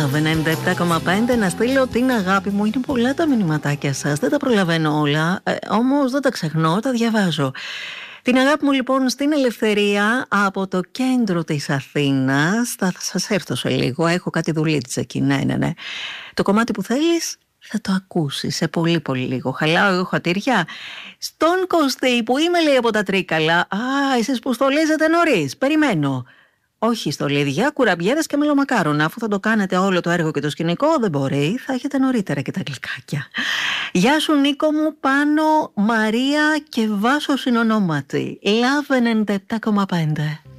Love 97,5. Να στείλω την αγάπη μου. Είναι πολλά τα μηνυματάκια σας. Δεν τα προλαβαίνω όλα. Όμως δεν τα ξεχνώ, τα διαβάζω. Την αγάπη μου λοιπόν στην Ελευθερία από το κέντρο της Αθήνας. Θα σας έρθω σε λίγο. Έχω κάτι δουλίτσα εκεί. Ναι. Το κομμάτι που θέλεις θα το ακούσεις σε πολύ πολύ λίγο. Χαλάω εγώ χατήρια. Στον Κωστή που είμαι λέει από τα Τρίκαλα. Α, εσείς που στολίζετε νωρίς. Περιμένω. Όχι στολίδια, κουραμπιέδες και μελομακάρονα. Αφού θα το κάνετε όλο το έργο και το σκηνικό, δεν μπορεί, θα έχετε νωρίτερα και τα γλυκάκια. Γεια σου Νίκο μου, Πάνο, Μαρία και Βάσο συνονόματι. Love 97,5.